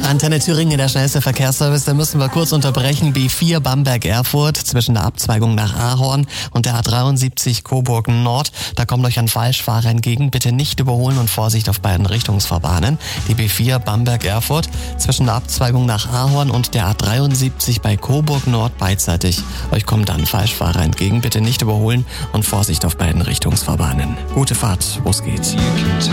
Antenne Thüringen, der schnellste Verkehrsservice, da müssen wir kurz unterbrechen. B4 Bamberg-Erfurt zwischen der Abzweigung nach Ahorn und der A73 Coburg-Nord. Da kommt euch ein Falschfahrer entgegen. Bitte nicht überholen und Vorsicht auf beiden Richtungsfahrbahnen. Die B4 Bamberg-Erfurt zwischen der Abzweigung nach Ahorn und der A73 bei Coburg-Nord beidseitig. Euch kommt ein Falschfahrer entgegen. Bitte nicht überholen und Vorsicht auf beiden Richtungsfahrbahnen. Gute Fahrt, wo es geht.